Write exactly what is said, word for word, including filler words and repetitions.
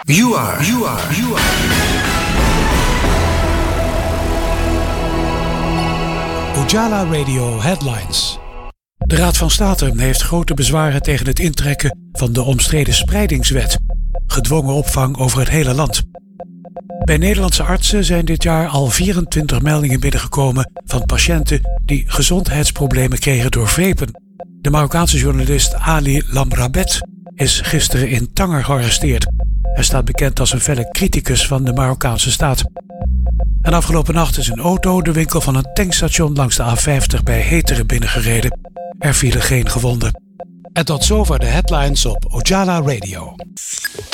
You are, you are, you are. Ojala Radio Headlines. De Raad van State heeft grote bezwaren tegen het intrekken van de omstreden spreidingswet. Gedwongen opvang over het hele land. Bij Nederlandse artsen zijn dit jaar al vierentwintig meldingen binnengekomen van patiënten die gezondheidsproblemen kregen door vapen. De Marokkaanse journalist Ali Lamrabet is gisteren in Tanger gearresteerd. Hij staat bekend als een felle criticus van de Marokkaanse staat. En afgelopen nacht is een auto de winkel van een tankstation langs de A vijftig bij Heteren binnengereden. Er vielen geen gewonden. En tot zover de headlines op Ojala Radio.